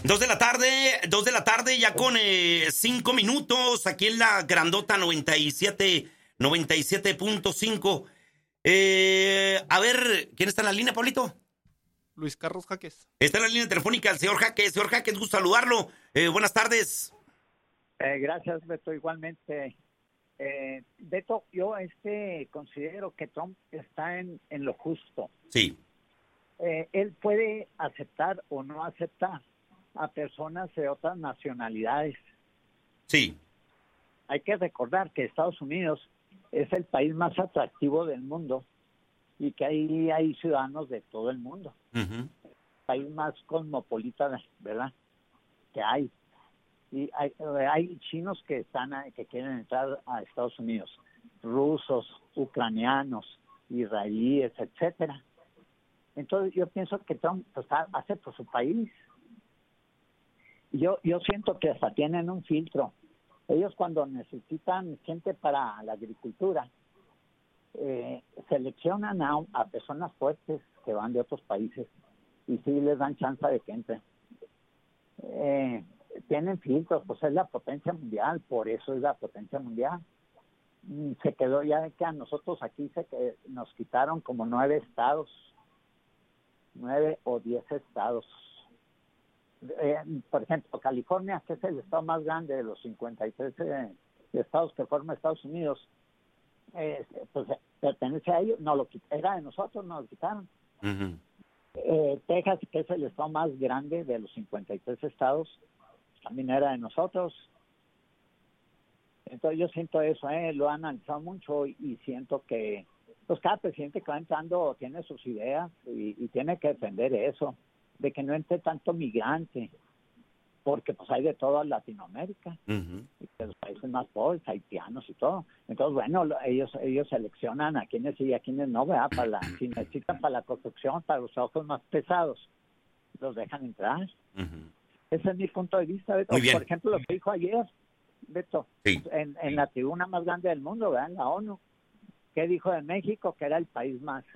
2 de la tarde, ya con 5 minutos, aquí en la grandota 97.5. A ver, ¿quién está en la línea, Pablito? Luis Carlos Jaques. Está en la línea telefónica el señor Jaques. Señor Jaques, gusto saludarlo. Buenas tardes. Gracias, Beto, igualmente. Beto, yo considero que Trump está en lo justo. Sí. Él puede aceptar o no aceptar a personas de otras nacionalidades. Sí. Hay que recordar que Estados Unidos es el país más atractivo del mundo y que ahí hay ciudadanos de todo el mundo. Uh-huh. El país más cosmopolita, ¿verdad?, que hay. Y hay chinos que quieren entrar a Estados Unidos, rusos, ucranianos, israelíes, etcétera. Entonces yo pienso que Trump hace por su país. Yo siento que hasta tienen un filtro. Ellos cuando necesitan gente para la agricultura, seleccionan a personas fuertes que van de otros países y sí les dan chance de que entren. Tienen filtros, pues es la potencia mundial, por eso es la potencia mundial. Se quedó ya que a nosotros aquí nos quitaron como 9 estados, 9 o 10 estados. Por ejemplo, California, que es el estado más grande de los 53 estados que forman Estados Unidos, pues pertenece a ellos, era de nosotros, nos lo quitaron. Uh-huh. Texas, que es el estado más grande de los 53 estados, también era de nosotros. Entonces yo siento eso, lo he analizado mucho y siento que pues cada presidente que va entrando tiene sus ideas y tiene que defender eso, de que no entre tanto migrante, porque pues hay de todo en Latinoamérica, Uh-huh. y de los países más pobres, haitianos y todo. Entonces, bueno, ellos seleccionan a quienes sí y a quienes no, ¿verdad? Si necesitan para la construcción, para los trabajos más pesados, los dejan entrar. Uh-huh. Ese es mi punto de vista, Beto. Muy bien. Por ejemplo, lo que dijo ayer, Beto, Sí. en la tribuna más grande del mundo, ¿verdad?, en la ONU, que dijo de México que era el país más,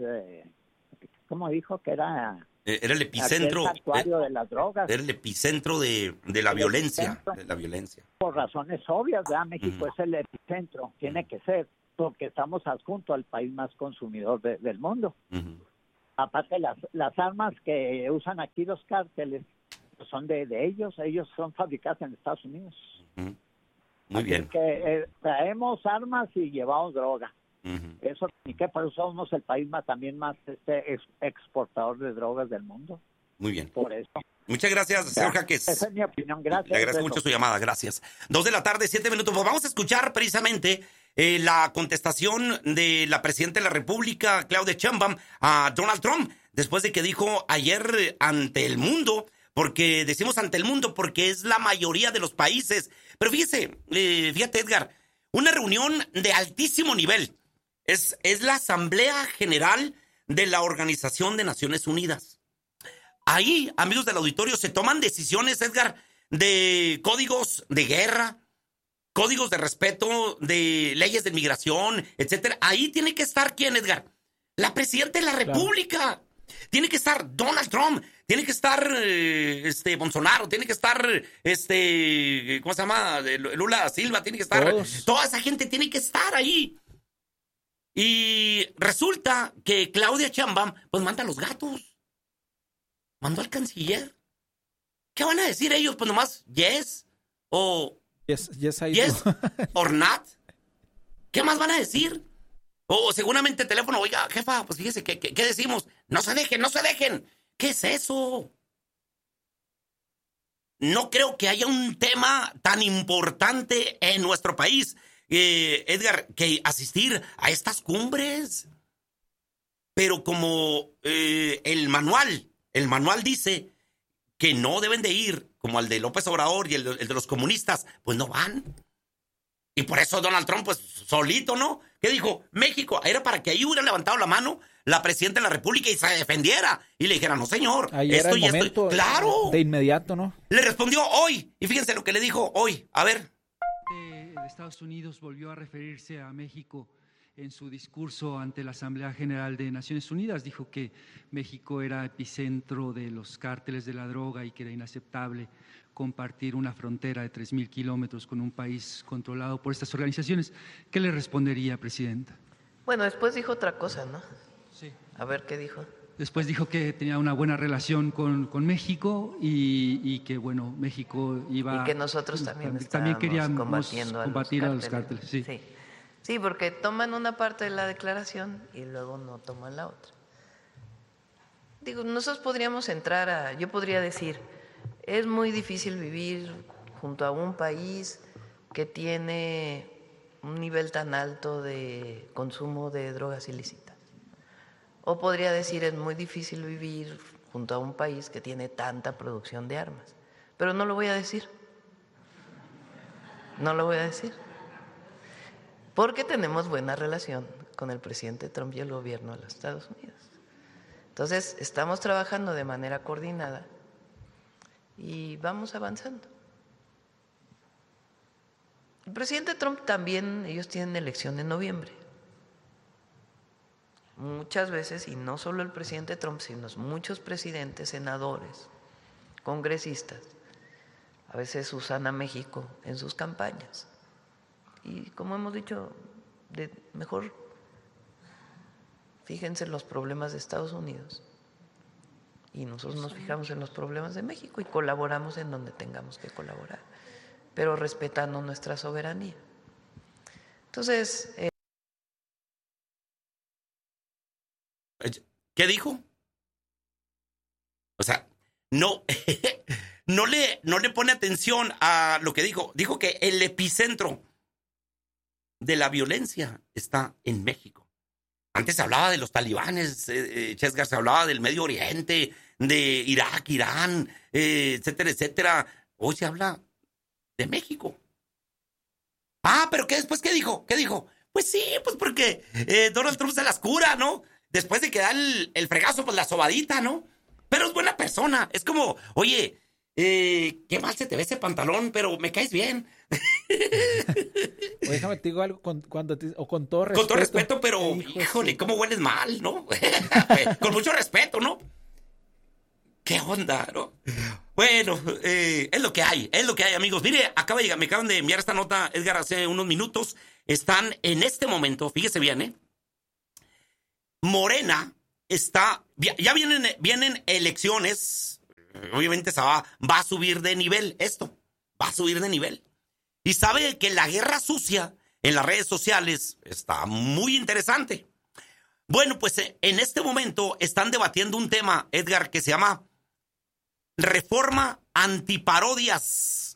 ¿cómo dijo? Que era el epicentro. el santuario de las drogas. Era el epicentro de la violencia. De la violencia. Por razones obvias, ¿verdad? México Uh-huh. es el epicentro, tiene que ser, porque estamos adjuntos al país más consumidor del mundo. Uh-huh. Aparte, las armas que usan aquí los cárteles pues son de ellos son fabricadas en Estados Unidos. Uh-huh. Muy Así bien. que traemos armas y llevamos droga. Uh-huh. Eso ni que por eso somos el país también más exportador de drogas del mundo. Muy bien. Por eso. Muchas gracias, señor Jaques. Esa es mi opinión. Gracias. Le agradezco mucho su llamada, gracias. 2 de la tarde, 7 minutos. Pues vamos a escuchar precisamente la contestación de la presidenta de la República, Claudia Sheinbaum, a Donald Trump, después de que dijo ayer ante el mundo, porque decimos ante el mundo porque es la mayoría de los países. Pero fíjate, Edgar, una reunión de altísimo nivel. Es la Asamblea General de la Organización de Naciones Unidas. Ahí, amigos del auditorio, se toman decisiones, Edgar, de códigos de guerra, códigos de respeto, de leyes de migración, etcétera. Ahí tiene que estar, ¿quién, Edgar? La presidenta de la República. Claro. Tiene que estar Donald Trump, tiene que estar Bolsonaro, tiene que estar ¿cómo se llama? Lula Silva, tiene que estar toda esa gente tiene que estar ahí. Y resulta que Claudia Sheinbaum pues manda a los gatos. Mandó al canciller. ¿Qué van a decir ellos? Pues nomás yes o yes or not. ¿Qué más van a decir? O seguramente el teléfono, oiga, jefa, pues fíjese, ¿qué decimos? No se dejen. ¿Qué es eso? No creo que haya un tema tan importante en nuestro país, Edgar, que asistir a estas cumbres. Pero como el manual dice que no deben de ir, como el de López Obrador y el de los comunistas, pues no van. Y por eso Donald Trump, pues solito, ¿no? ¿Qué dijo? México, era para que ahí hubiera levantado la mano la presidenta de la República y se defendiera. Y le dijera, no señor, ahí era el momento, ¡claro! De inmediato, ¿no? Le respondió hoy, y fíjense lo que le dijo hoy. A ver. De Estados Unidos volvió a referirse a México En su discurso ante la Asamblea General de Naciones Unidas dijo que México era epicentro de los cárteles de la droga y que era inaceptable compartir una frontera de 3,000 kilómetros con un país controlado por estas organizaciones. ¿Qué le respondería, Presidenta? Bueno, después dijo otra cosa, ¿no? Sí. A ver, ¿qué dijo? Después dijo que tenía una buena relación con México y que, bueno, México iba... Y que nosotros también queríamos combatiendo combatir a los cárteles. Sí. Sí. Sí, porque toman una parte de la declaración y luego no toman la otra. Digo, nosotros podríamos yo podría decir, es muy difícil vivir junto a un país que tiene un nivel tan alto de consumo de drogas ilícitas. O podría decir, es muy difícil vivir junto a un país que tiene tanta producción de armas. Pero no lo voy a decir. No lo voy a decir. Porque tenemos buena relación con el presidente Trump y el gobierno de los Estados Unidos. Entonces, estamos trabajando de manera coordinada y vamos avanzando. El presidente Trump también, ellos tienen elección en noviembre. Muchas veces, y no solo el presidente Trump, sino muchos presidentes, senadores, congresistas, a veces usan a México en sus campañas. Y como hemos dicho, mejor fíjense en los problemas de Estados Unidos y nosotros nos fijamos en los problemas de México y colaboramos en donde tengamos que colaborar, pero respetando nuestra soberanía. Entonces... ¿Qué dijo? O sea, no, no le pone atención a lo que dijo. Dijo que el epicentro de la violencia está en México. Antes se hablaba de los talibanes, Chesgar, se hablaba del Medio Oriente, de Irak, Irán, etcétera, etcétera. Hoy se habla de México. Pero después, ¿qué dijo? Pues sí, pues porque Donald Trump se las cura, ¿no? Después de que da el fregazo, pues la sobadita, ¿no? Pero es buena persona. Es como, oye, qué mal se te ve ese pantalón, pero me caes bien. Oye, déjame te digo algo con todo respeto. Con todo respeto, pero híjole, cómo hueles mal, ¿no? Con mucho respeto, ¿no? ¿Qué onda, no? Bueno, es lo que hay, amigos. Mire, me acaban de enviar esta nota, Edgar, hace unos minutos. Están en este momento, fíjese bien, Morena está, ya vienen elecciones, obviamente va a subir de nivel esto, va a subir de nivel. Y sabe que la guerra sucia en las redes sociales está muy interesante. Bueno, pues en este momento están debatiendo un tema, Edgar, que se llama reforma antiparodias.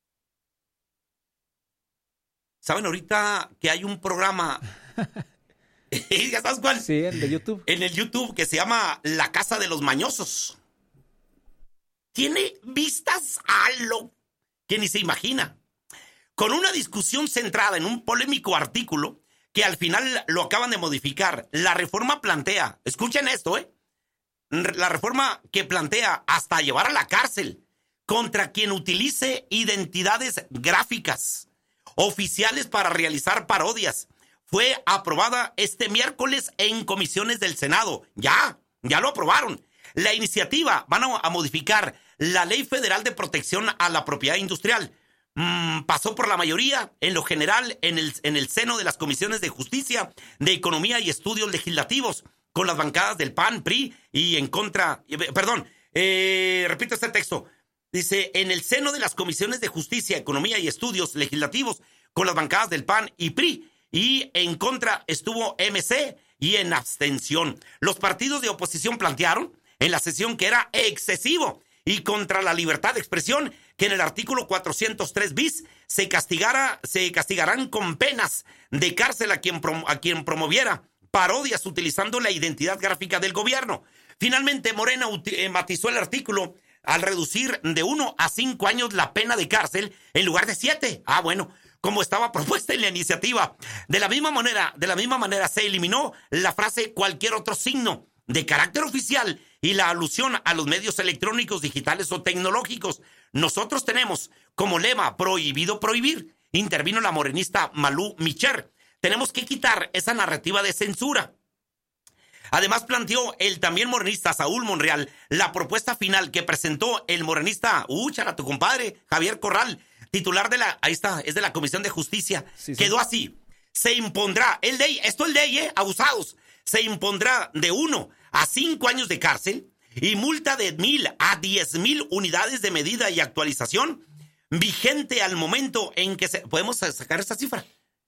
¿Saben ahorita que hay un programa? ¿Ya sabes cuál? Sí, el de YouTube. En el YouTube, que se llama La Casa de los Mañosos. Tiene vistas a lo que ni se imagina. Con una discusión centrada en un polémico artículo que al final lo acaban de modificar. La reforma plantea, escuchen esto, la reforma que plantea hasta llevar a la cárcel contra quien utilice identidades gráficas oficiales para realizar parodias. Fue aprobada este miércoles en comisiones del Senado. Ya lo aprobaron. La iniciativa van a modificar la Ley Federal de Protección a la Propiedad Industrial. Pasó por la mayoría, en lo general, en el seno de las comisiones de Justicia, de Economía y Estudios Legislativos, con las bancadas del PAN, PRI y en contra... repito este texto. Dice, en el seno de las comisiones de Justicia, Economía y Estudios Legislativos, con las bancadas del PAN y PRI, y en contra estuvo MC y en abstención. Los partidos de oposición plantearon en la sesión que era excesivo y contra la libertad de expresión, que en el artículo 403 bis se castigarán con penas de cárcel a quien promoviera parodias utilizando la identidad gráfica del gobierno. Finalmente, Morena matizó el artículo al reducir de 1 a 5 años la pena de cárcel en lugar de 7. Como estaba propuesta en la iniciativa. De la misma manera se eliminó la frase cualquier otro signo de carácter oficial y la alusión a los medios electrónicos, digitales o tecnológicos. Nosotros tenemos como lema prohibido prohibir. Intervino la morenista Malú Micher. tenemos que quitar esa narrativa de censura. Además, planteó el también morenista Saúl Monreal la propuesta final que presentó el morenista, úchala, tu compadre, Javier Corral, titular de la, ahí está, es de la Comisión de Justicia. Sí. Quedó así: se impondrá, abusados, se impondrá de 1 a 5 años de cárcel y multa de 1,000 a 10,000 unidades de medida y actualización, vigente al momento en que se... ¿Podemos sacar esta cifra?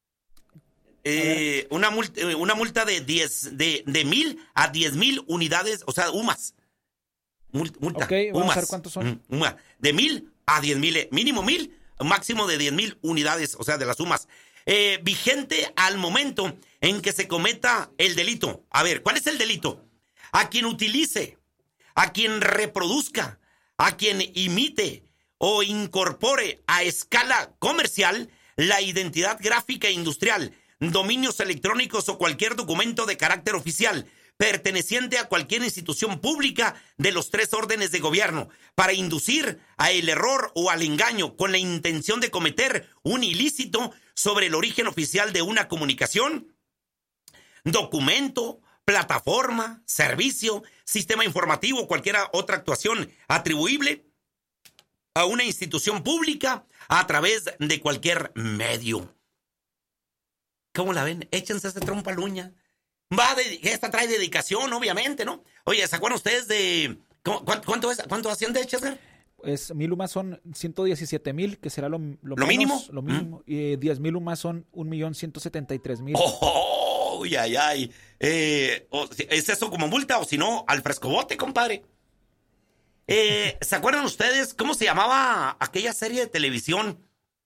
Una multa de 1,000 a 10,000 unidades, o sea, UMAS. Multa. Ok, vamos a ver cuántos son. De 1,000 a 10,000, mínimo 1,000, máximo de 10,000 unidades, o sea, de las UMAS. Vigente al momento en que se cometa el delito. A ver, ¿cuál es el delito? A quien utilice, a quien reproduzca, a quien imite o incorpore a escala comercial la identidad gráfica industrial, dominios electrónicos o cualquier documento de carácter oficial perteneciente a cualquier institución pública de los 3 órdenes de gobierno para inducir al error o al engaño con la intención de cometer un ilícito sobre el origen oficial de una comunicación, documento, plataforma, servicio, sistema informativo o cualquier otra actuación atribuible a una institución pública a través de cualquier medio. ¿Cómo la ven? Échense ese trompa a la uña. Esta trae dedicación, obviamente, ¿no? Oye, ¿se acuerdan ustedes de... ¿Cuánto asciende, Chester? Pues 1,000 UMAS son 117,000, que será lo mínimo. Lo mínimo. Y 10,000 UMAS son 1,173,000. ¡Oh! ¡Ay! ¿Es eso como multa o si no, al frescobote, compadre? ¿Se acuerdan ustedes cómo se llamaba aquella serie de televisión?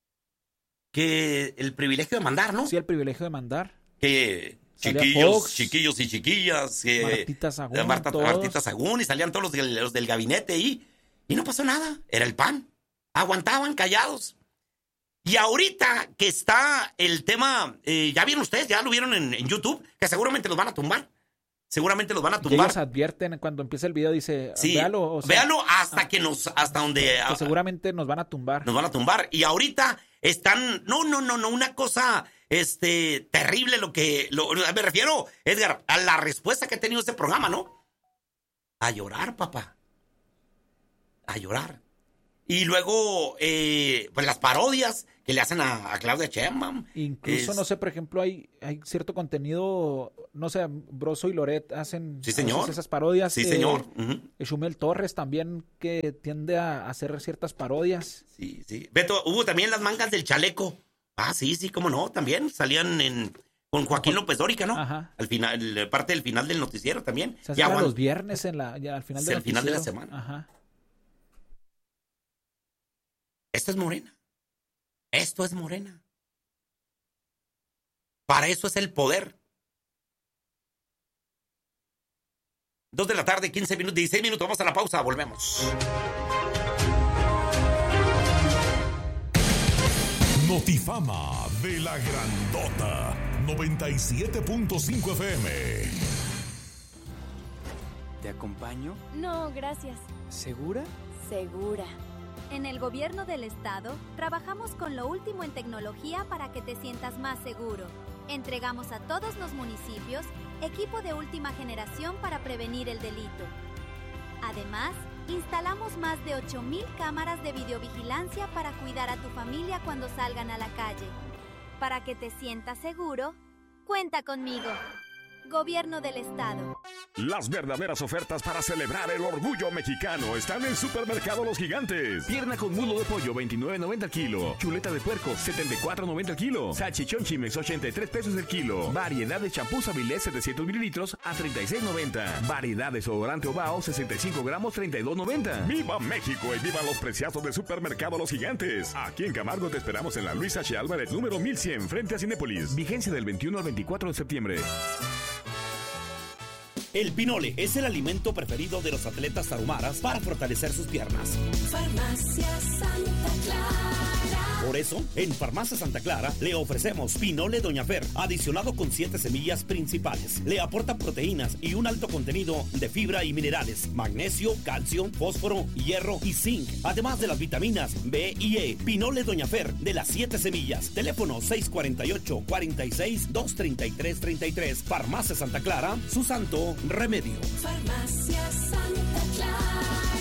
Que el privilegio de mandar, ¿no? Sí, el privilegio de mandar. Que chiquillos y chiquillas. Martita Sagún. Martita Sagún, y salían todos los del gabinete ahí. Y no pasó nada. Era el PAN. Aguantaban callados. Y ahorita que está el tema, ya vieron ustedes, ya lo vieron en YouTube, que seguramente los van a tumbar. Seguramente los van a tumbar. Y ellos advierten cuando empieza el video, dice, sí, véalo. O sea, véalo hasta donde... Que seguramente nos van a tumbar. Nos van a tumbar. Y ahorita están... No, una cosa terrible me refiero, Edgar, a la respuesta que ha tenido este programa, ¿no? A llorar, papá. A llorar. Y luego, pues las parodias que le hacen a Claudia Sheinbaum. Incluso, no sé, por ejemplo, hay cierto contenido, no sé, Broso y Loret hacen sí, señor. Esas parodias. Sí, señor. Chumel Torres también, que tiende a hacer ciertas parodias. Sí. Beto, hubo también las mangas del chaleco. Ah, sí, cómo no, también salían con Joaquín López Dóriga, ¿no? Ajá. Al final, parte del final del noticiero también. Se hace los viernes al final del final de la semana. Ajá. Esto es Morena. Esto es Morena. Para eso es el poder. 2 de la tarde, 15 minutos, 16 minutos. Vamos a la pausa, volvemos. Notifama de la Grandota 97.5 FM. ¿Te acompaño? No, gracias. ¿Segura? Segura. En el gobierno del estado, trabajamos con lo último en tecnología para que te sientas más seguro. Entregamos a todos los municipios equipo de última generación para prevenir el delito. Además, instalamos más de 8,000 cámaras de videovigilancia para cuidar a tu familia cuando salgan a la calle. Para que te sientas seguro, cuenta conmigo. Gobierno del Estado. Las verdaderas ofertas para celebrar el orgullo mexicano están en Supermercado Los Gigantes. Pierna con muslo de pollo, $29.90 el kilo. Chuleta de puerco, $74.90 el kilo. Salchichón Chimex, 83 pesos el kilo. Variedad de champús Avilés, 700 mililitros a $36.90. Variedad de desodorante Obao, 65 gramos, $32.90. ¡Viva México y viva los preciazos de Supermercado Los Gigantes! Aquí en Camargo te esperamos en la Luis H. Álvarez, número 1100, frente a Cinépolis. Vigencia del 21 al 24 de septiembre. El pinole es el alimento preferido de los atletas tarahumaras para fortalecer sus piernas. Farmacia Santa Clara. Por eso, en Farmacia Santa Clara le ofrecemos pinole Doña Fer, adicionado con 7 semillas principales. Le aporta proteínas y un alto contenido de fibra y minerales, magnesio, calcio, fósforo, hierro y zinc, además de las vitaminas B y E. Pinole Doña Fer, de las 7 semillas. Teléfono 648-46-233-33. Farmacia Santa Clara, su santo remedio. Farmacia Santa Clara.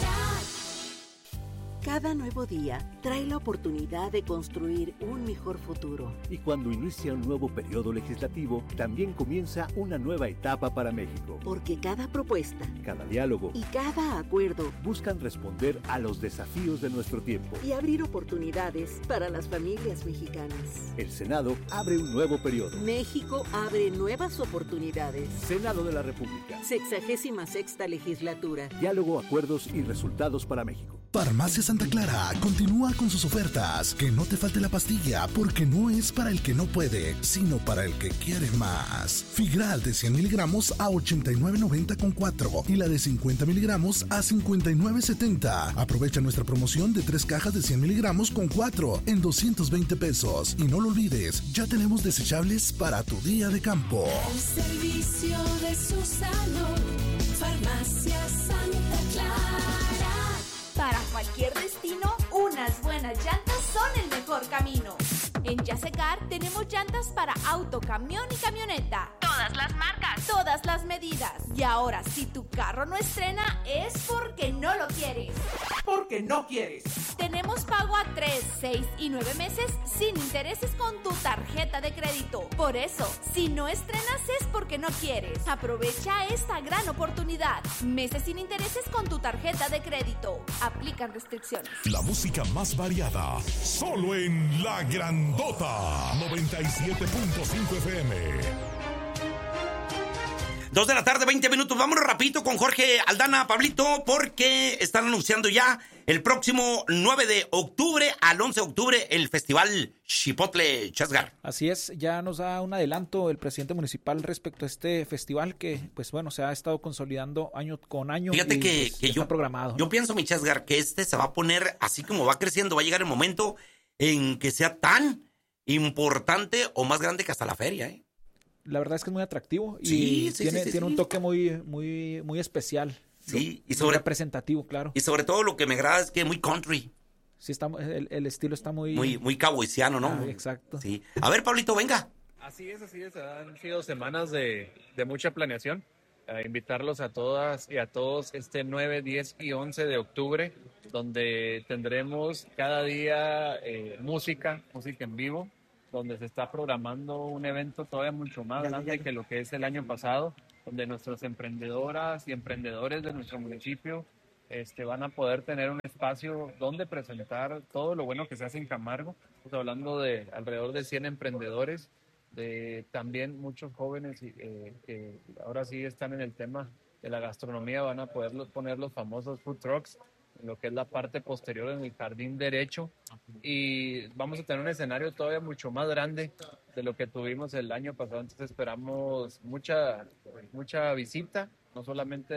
Cada nuevo día trae la oportunidad de construir un mejor futuro. Y cuando inicia un nuevo periodo legislativo, también comienza una nueva etapa para México. Porque cada propuesta, cada diálogo y cada acuerdo buscan responder a los desafíos de nuestro tiempo y abrir oportunidades para las familias mexicanas. El Senado abre un nuevo periodo. México abre nuevas oportunidades. Senado de la República. 66ª legislatura. Diálogo, acuerdos y resultados para México. Farmacia Santa Clara continúa con sus ofertas. Que no te falte la pastilla, porque no es para el que no puede, sino para el que quiere más. Figral de 100 miligramos a 89.90 con 4 y la de 50 miligramos a 59.70. Aprovecha nuestra promoción de 3 cajas de 100 miligramos con 4 en 220 pesos. Y no lo olvides, ya tenemos desechables para tu día de campo. El servicio de su salud. Farmacia Santa Clara. Para cualquier destino, unas buenas llantas son el mejor camino. En Yasecar tenemos llantas para auto, camión y camioneta. Todas las marcas, todas las medidas. Y ahora, si tu carro no estrena, es porque no lo quieres. Porque no quieres. Tenemos pago a 3, 6 y 9 meses sin intereses con tu tarjeta de crédito. Por eso, si no estrenas es porque no quieres. Aprovecha esta gran oportunidad. Meses sin intereses con tu tarjeta de crédito. Aplican restricciones. La música más variada, solo en La Grandota 97.5 FM. 2 de la tarde, 20 minutos. Vámonos rapidito con Jorge Aldana, Pablito, porque están anunciando ya el próximo 9 de octubre al 11 de octubre el Festival Chipotle Chasgar. Así es, ya nos da un adelanto el presidente municipal respecto a este festival que, pues bueno, se ha estado consolidando año con año. Fíjate y, que está yo programado, ¿no? Yo pienso, mi Chasgar, que se va a poner así como va creciendo, va a llegar el momento en que sea tan importante o más grande que hasta la feria, ¿eh? La verdad es que es muy atractivo y tiene un toque muy especial. Sí, y muy representativo, claro. Y sobre todo lo que me agrada es que es muy country. Sí, el estilo está muy cowboyciano, ¿no? Exacto. Sí. A ver, Pablito, venga. Así es. Han sido semanas de mucha planeación. Invitarlos a todas y a todos este 9, 10 y 11 de octubre, donde tendremos cada día música en vivo, donde se está programando un evento todavía mucho más grande que lo que es el año pasado, donde nuestras emprendedoras y emprendedores de nuestro municipio van a poder tener un espacio donde presentar todo lo bueno que se hace en Camargo. Estamos hablando de alrededor de 100 emprendedores, de también muchos jóvenes que ahora sí están en el tema de la gastronomía, van a poder poner los famosos food trucks en lo que es la parte posterior en el jardín derecho, y vamos a tener un escenario todavía mucho más grande de lo que tuvimos el año pasado. Entonces esperamos mucha visita, no solamente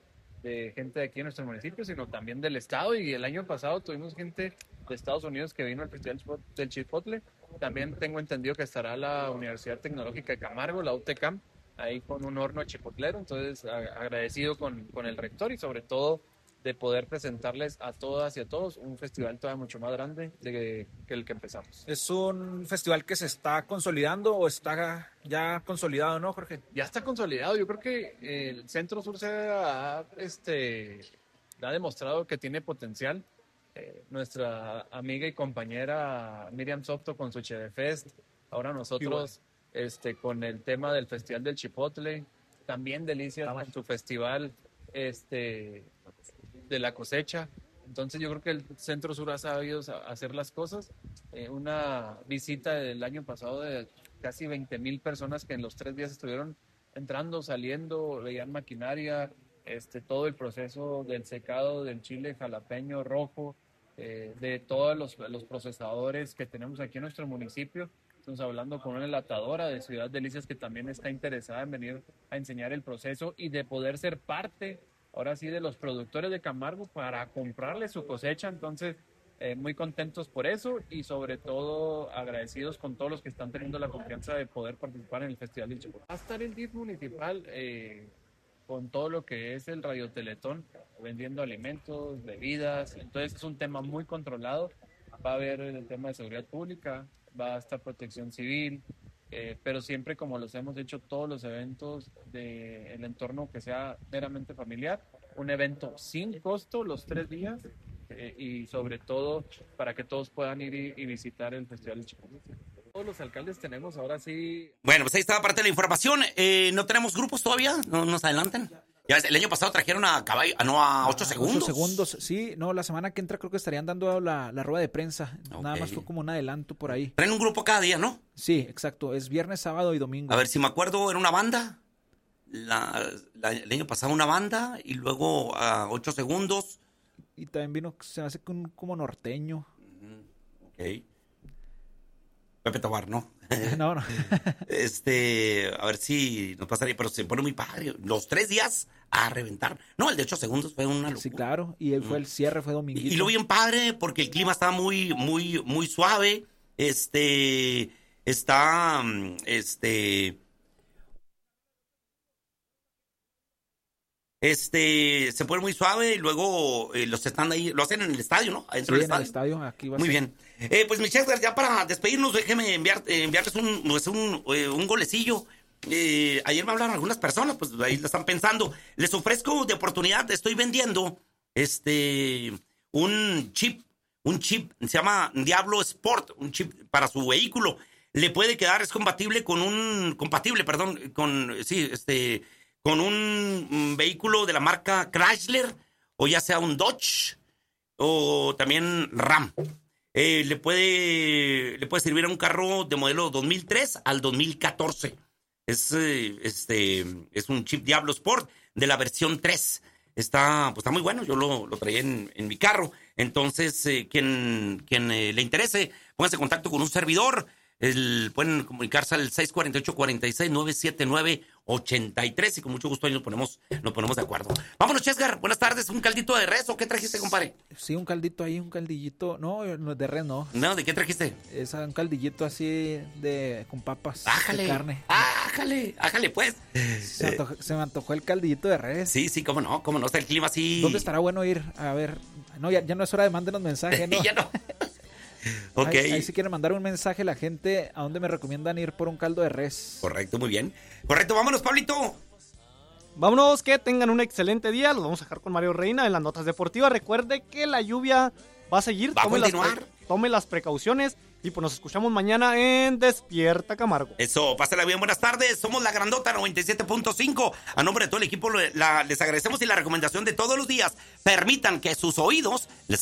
de gente de aquí en nuestro municipio, sino también del estado, y el año pasado tuvimos gente de Estados Unidos que vino al Festival del Chipotle. También tengo entendido que estará la Universidad Tecnológica de Camargo, la UTCAM, ahí con un horno chipotlero. Entonces agradecido con el rector y sobre todo de poder presentarles a todas y a todos un festival todavía mucho más grande que el que empezamos. ¿Es un festival que se está consolidando o está ya consolidado, no, Jorge? Ya está consolidado. Yo creo que el Centro Sur se ha demostrado que tiene potencial. Nuestra amiga y compañera Miriam Softo con su Chevefest, ahora nosotros con el tema del Festival del Chipotle, también Delicias con su festival de la cosecha. Entonces yo creo que el Centro Sur ha sabido hacer las cosas. Una visita del año pasado de casi 20,000 personas que en los 3 días estuvieron entrando, saliendo, veían maquinaria, todo el proceso del secado del chile jalapeño rojo, de todos los procesadores que tenemos aquí en nuestro municipio. Estamos hablando con una enlatadora de Ciudad Delicias que también está interesada en venir a enseñar el proceso y de poder ser parte, ahora sí, de los productores de Camargo para comprarle su cosecha. Entonces, muy contentos por eso y sobre todo agradecidos con todos los que están teniendo la confianza de poder participar en el Festival del Chocolate. Va a estar el DIF municipal con todo lo que es el radioteletón, vendiendo alimentos, bebidas. Entonces es un tema muy controlado. Va a haber el tema de seguridad pública, va a estar protección civil, pero siempre como los hemos hecho todos los eventos del entorno que sea meramente familiar, un evento sin costo los 3 días y sobre todo para que todos puedan ir y visitar el Festival de Chocolate. Todos los alcaldes tenemos ahora sí. Bueno, pues ahí estaba parte de la información. ¿No tenemos grupos todavía? ¿No nos adelantan? Ya el año pasado trajeron a Caballo, a 8 segundos. 8 segundos, sí. No, la semana que entra creo que estarían dando la rueda de prensa. Okay. Nada más fue como un adelanto por ahí. Traen un grupo cada día, ¿no? Sí, exacto. Es viernes, sábado y domingo. A ver, si me acuerdo, era una banda. El año pasado una banda y luego a 8 segundos. Y también vino, se hace como norteño. Ok. Pepe Tobar, ¿no? No. A ver si nos pasaría, pero se pone muy padre. Los 3 días a reventar. No, el de 8 segundos fue una locura. Sí, claro. Y fue el cierre, fue dominguito. Y lo bien padre porque el clima estaba muy, muy, muy suave. Se pone muy suave y luego los están ahí, lo hacen en el estadio, ¿no? Adentro sí, del en el estadio, aquí va a muy ser. bien. Pues mi Chesler, ya para despedirnos, déjeme enviarles un golecillo. Ayer me hablaron algunas personas, pues ahí la están pensando. Les ofrezco de oportunidad, estoy vendiendo un chip, se llama Diablo Sport, un chip para su vehículo. Le puede quedar, es compatible con un vehículo de la marca Chrysler, o ya sea un Dodge, o también Ram. Le puede servir a un carro de modelo 2003 al 2014. Es un chip Diablo Sport de la versión 3. Está muy bueno, yo lo traía en mi carro. Entonces, quien le interese, póngase en contacto con un servidor. Pueden comunicarse al 648-46-979-83 y con mucho gusto ahí nos ponemos de acuerdo. Vámonos, Chesgar, buenas tardes. ¿Un caldito de res o qué trajiste, compadre? Sí, un caldito ahí, un caldillito. No, de res no. No, ¿de qué trajiste? Es un caldillito así con papas de carne. Ájale, pues. Se me antojó el caldillito de res. Sí, cómo no, está el clima así. ¿Dónde estará bueno ir? A ver, no, ya no es hora de mándenos mensajes, ¿no? Ya no. Ok. Ahí si quieren mandar un mensaje a la gente, ¿a dónde me recomiendan ir por un caldo de res? Correcto, muy bien. Correcto, vámonos, Pablito. Vámonos, que tengan un excelente día. Los vamos a dejar con Mario Reina en las notas deportivas. Recuerde que la lluvia va a seguir. Tome las precauciones y pues nos escuchamos mañana en Despierta Camargo. Eso, pásala bien, buenas tardes. Somos La Grandota 97.5. A nombre de todo el equipo les agradecemos y la recomendación de todos los días. Permitan que sus oídos les